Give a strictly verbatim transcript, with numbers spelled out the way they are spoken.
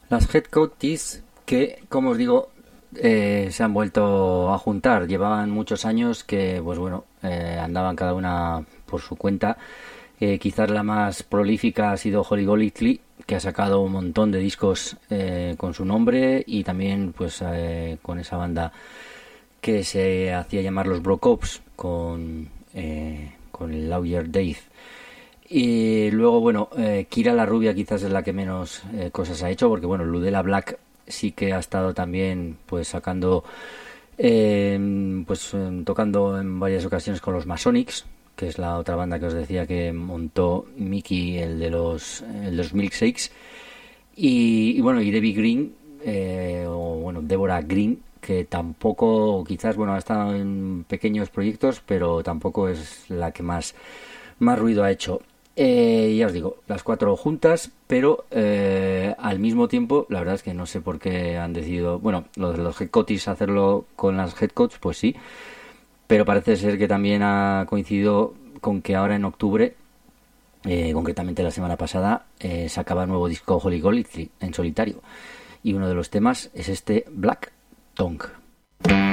Las Head Coaches que, como os digo, eh, se han vuelto a juntar. Llevaban muchos años que, pues bueno, eh, andaban cada una por su cuenta. Eh, quizás la más prolífica ha sido Holly Golightly, que ha sacado un montón de discos eh, con su nombre y también pues eh, con esa banda que se hacía llamar los Bro Cops con, eh, con el Lawyer Dave. Y luego, bueno, eh, Kira la Rubia quizás es la que menos eh, cosas ha hecho, porque bueno, Ludella Black sí que ha estado también pues sacando, eh, pues eh, tocando en varias ocasiones con los Masonics, que es la otra banda que os decía que montó Mickey, el de los, el de los Milkshakes. Y, y bueno, y Debbie Green, eh, o bueno, Deborah Green, que tampoco, quizás, bueno, ha estado en pequeños proyectos, pero tampoco es la que más, más ruido ha hecho. Eh, ya os digo, las cuatro juntas, pero eh, al mismo tiempo, la verdad es que no sé por qué han decidido, bueno, los de los headcoaches hacerlo con las headcoats, pues sí, pero parece ser que también ha coincidido con que ahora en octubre, eh, concretamente la semana pasada, eh, sacaba nuevo disco Holly Golightly en solitario, y uno de los temas es este Black Tongue.